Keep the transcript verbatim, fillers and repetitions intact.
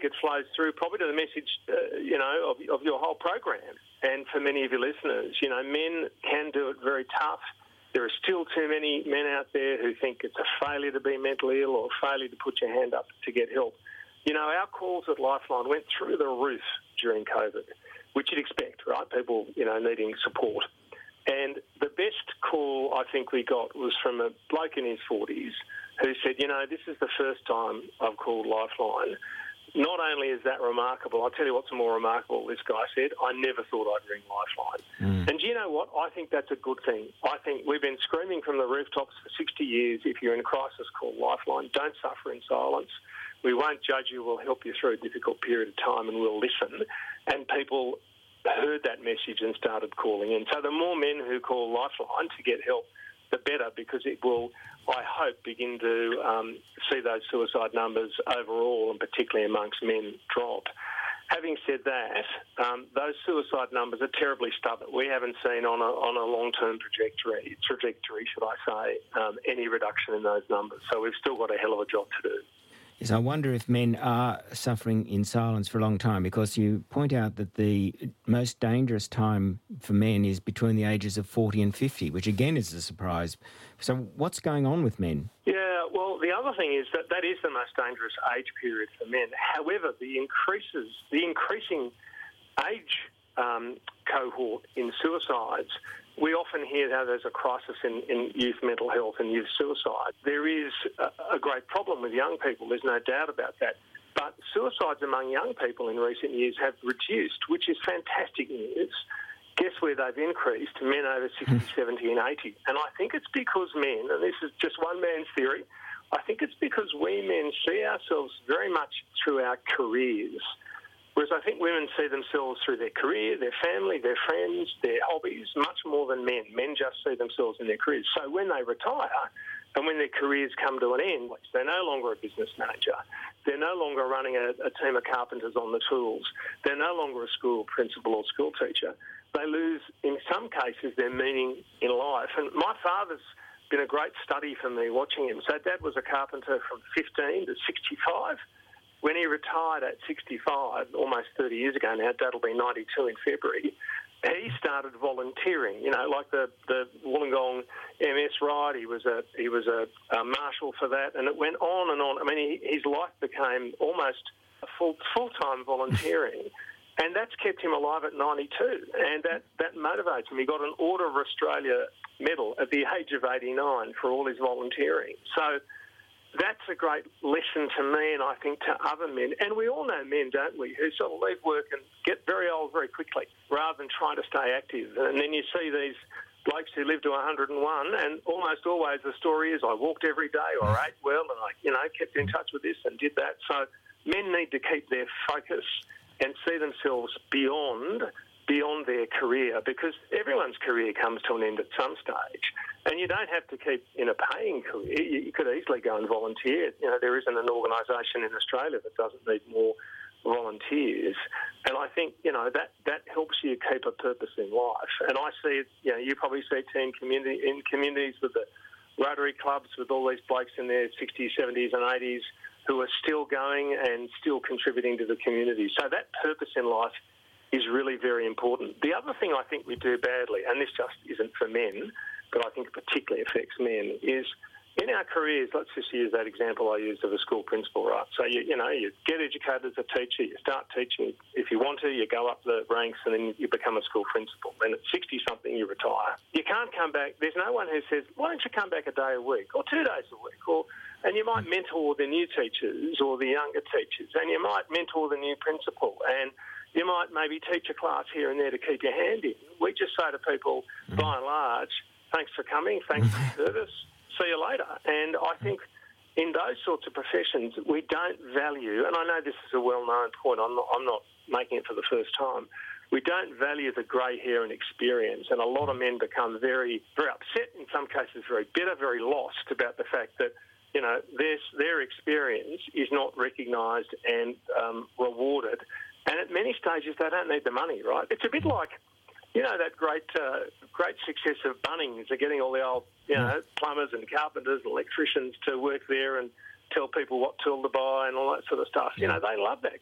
think it flows through probably to the message, uh, you know, of, of your whole program. And for many of your listeners, you know, men can do it very tough. There are still too many men out there who think it's a failure to be mentally ill or a failure to put your hand up to get help. You know, our calls at Lifeline went through the roof during COVID, which you'd expect, right? People, you know, needing support. And the best call I think we got was from a bloke in his forties who said, you know, this is the first time I've called Lifeline. Not only is that remarkable, I'll tell you what's more remarkable, this guy said, I never thought I'd ring Lifeline. Mm. And do you know what? I think that's a good thing. I think we've been screaming from the rooftops for sixty years, if you're in a crisis, call Lifeline. Don't suffer in silence. We won't judge you. We'll help you through a difficult period of time and we'll listen. And people heard that message and started calling in. So the more men who call Lifeline to get help, the better, because it will, I hope, begin to um, see those suicide numbers overall, and particularly amongst men, drop. Having said that, um, those suicide numbers are terribly stubborn. We haven't seen on a, on a long-term trajectory, trajectory, should I say, um, any reduction in those numbers. So we've still got a hell of a job to do. Yes, I wonder if men are suffering in silence for a long time, because you point out that the most dangerous time for men is between the ages of forty and fifty, which again is a surprise. So what's going on with men? Yeah, well, the other thing is that that is the most dangerous age period for men. However, the increases, the increasing age um, cohort in suicides, we often hear how there's a crisis in, in youth mental health and youth suicide. There is a, a great problem with young people, there's no doubt about that. But suicides among young people in recent years have reduced, which is fantastic news. Guess where they've increased? Men over sixty, seventy and eighty. And I think it's because men, and this is just one man's theory, I think it's because we men see ourselves very much through our careers. Whereas I think women see themselves through their career, their family, their friends, their hobbies, much more than men. Men just see themselves in their careers. So when they retire and when their careers come to an end, they're no longer a business manager. They're no longer running a, a team of carpenters on the tools. They're no longer a school principal or school teacher. They lose, in some cases, their meaning in life. And my father's been a great study for me watching him. So Dad was a carpenter from fifteen to sixty-five. When he retired at sixty-five, almost thirty years ago now, Dad will be ninety-two in February, he started volunteering, you know, like the, the Wollongong M S ride. He was a he was a, a marshal for that, and it went on and on. I mean, he, his life became almost a full, full-time volunteering, and that's kept him alive at ninety-two, and that, that motivates him. He got an Order of Australia medal at the age of eighty-nine for all his volunteering. So that's a great lesson to me, and I think to other men. And we all know men, don't we, who sort of leave work and get very old very quickly rather than trying to stay active. And then you see these blokes who live to one hundred and one, and almost always the story is, I walked every day, or I ate well, and I, you know, kept in touch with this and did that. So men need to keep their focus and see themselves beyond beyond their career, because everyone's career comes to an end at some stage. And you don't have to keep in a paying career. You could easily go and volunteer. You know, there isn't an organisation in Australia that doesn't need more volunteers. And I think, you know, that, that helps you keep a purpose in life. And I see it, you know, you probably see it in, community, in communities with the Rotary clubs, with all these blokes in their sixties, seventies and eighties who are still going and still contributing to the community. So that purpose in life is really very important. The other thing I think we do badly, and this just isn't for men, but I think it particularly affects men, is in our careers, let's just use that example I used of a school principal, right? So, you, you know, you get educated as a teacher, you start teaching. If you want to, you go up the ranks and then you become a school principal. Then at sixty-something, you retire. You can't come back. There's no one who says, why don't you come back a day a week or two days a week? Or And you might mentor the new teachers or the younger teachers, and you might mentor the new principal, and you might maybe teach a class here and there to keep your hand in. We just say to people, by and large, thanks for coming, thanks for the service, see you later. And I think in those sorts of professions, we don't value, and I know this is a well-known point, I'm not, I'm not making it for the first time, we don't value the grey hair and experience, and a lot of men become very, very upset, in some cases very bitter, very lost about the fact that, you know, their, their experience is not recognised and um, rewarded. And at many stages, they don't need the money, right? It's a bit like, you know, that great uh, great success of Bunnings. They're getting all the old, you know, plumbers and carpenters and electricians to work there and tell people what tool to buy and all that sort of stuff. You know, they love that.